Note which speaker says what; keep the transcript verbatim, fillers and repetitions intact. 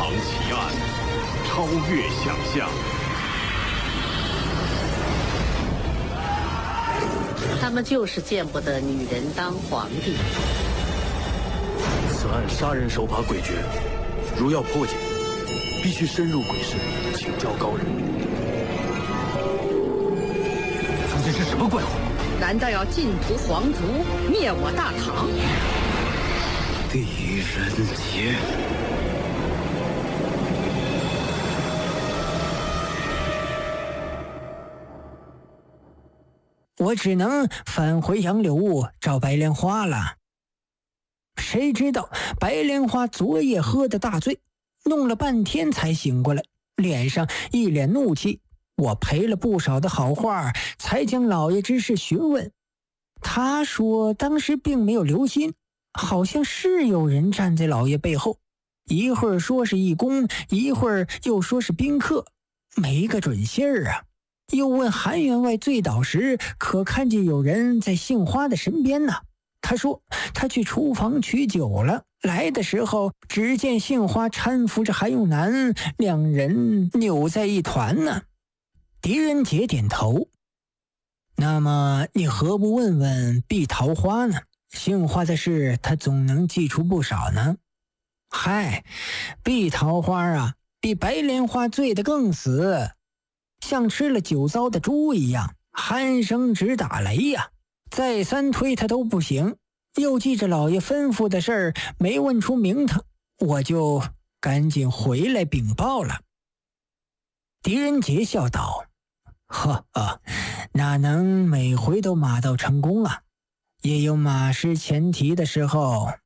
Speaker 1: 藏奇案，超越想象。
Speaker 2: 他们就是见不得女人当皇帝。
Speaker 3: 此案杀人手法诡谲，如要破解，必须深入鬼市，请教高人。
Speaker 4: 究竟是什么怪物？
Speaker 5: 难道要尽屠皇族，灭我大唐？
Speaker 3: 狄仁杰，
Speaker 6: 我只能返回杨柳坞找白莲花了。谁知道白莲花昨夜喝的大醉，弄了半天才醒过来，脸上一脸怒气。我赔了不少的好话，才将老爷之事询问。他说当时并没有留心，好像是有人站在老爷背后，一会儿说是义工，一会儿又说是宾客，没个准信儿啊。又问韩员外醉倒时可看见有人在杏花的身边呢？他说他去厨房取酒了，来的时候只见杏花搀扶着韩永南，两人扭在一团呢。狄仁杰点头。那么你何不问问碧桃花呢？杏花的事他总能记出不少呢。嗨，碧桃花啊，比白莲花醉得更死，像吃了酒糟的猪一样，鼾声直打雷呀、啊！再三推他都不行，又记着老爷吩咐的事儿没问出名堂，我就赶紧回来禀报了。狄仁杰笑道：呵呵，哪能每回都马到成功啊？也有马失前蹄的时候。